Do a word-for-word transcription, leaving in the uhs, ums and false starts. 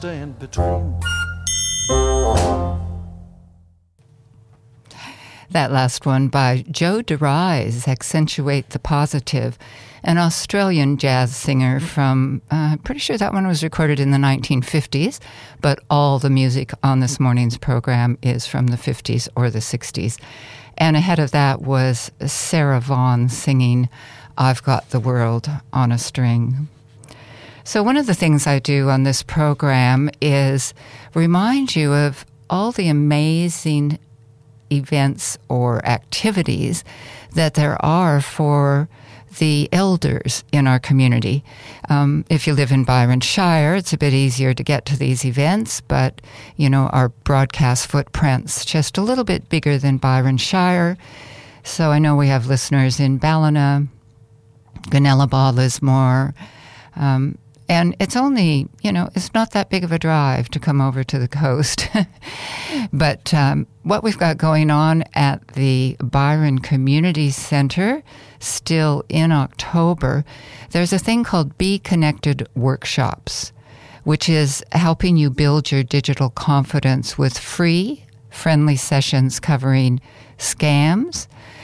stand between. That last one by Joe DeRise, Accentuate the Positive, an Australian jazz singer from, uh, pretty sure that one was recorded in the nineteen fifties, but all the music on this morning's program is from the fifties or the sixties. And ahead of that was Sarah Vaughan singing I've Got the World on a String. So one of the things I do on this program is remind you of all the amazing events or activities that there are for the elders in our community. Um, if you live in Byron Shire, it's a bit easier to get to these events, but, you know, our broadcast footprint's just a little bit bigger than Byron Shire. So I know we have listeners in Ballina, Gunnellabaugh, Lismore, um, and it's only, you know, it's not that big of a drive to come over to the coast. But um, what we've got going on at the Byron Community Center, still in October, there's a thing called Be Connected Workshops, which is helping you build your digital confidence with free, friendly sessions covering scams,